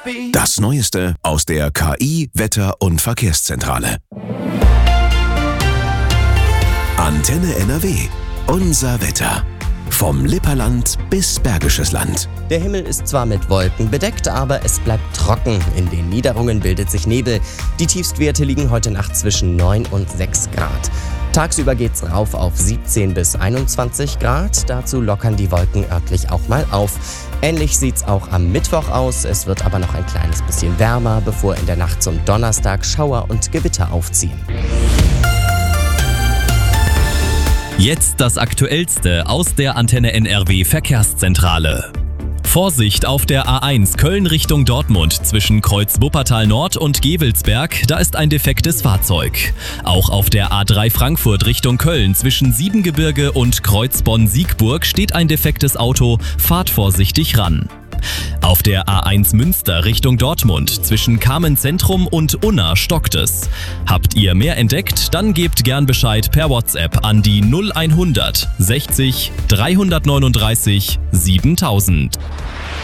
Das Neueste aus der KI, Wetter- und Verkehrszentrale. Antenne NRW. Unser Wetter. Vom Lipperland bis Bergisches Land. Der Himmel ist zwar mit Wolken bedeckt, aber es bleibt trocken. In den Niederungen bildet sich Nebel. Die Tiefstwerte liegen heute Nacht zwischen 9 und 6 Grad. Tagsüber geht's rauf auf 17 bis 21 Grad. Dazu lockern die Wolken örtlich auch mal auf. Ähnlich sieht's auch am Mittwoch aus. Es wird aber noch ein kleines bisschen wärmer, bevor in der Nacht zum Donnerstag Schauer und Gewitter aufziehen. Jetzt das Aktuellste aus der Antenne NRW Verkehrszentrale. Vorsicht auf der A1 Köln Richtung Dortmund zwischen Kreuz Wuppertal Nord und Gevelsberg, da ist ein defektes Fahrzeug. Auch auf der A3 Frankfurt Richtung Köln zwischen Siebengebirge und Kreuz Bonn-Siegburg steht ein defektes Auto, fahrt vorsichtig ran. Auf der A1 Münster Richtung Dortmund zwischen Kamen Zentrum und Unna stockt es. Habt ihr mehr entdeckt? Dann gebt gern Bescheid per WhatsApp an die 0100 60 339 7000.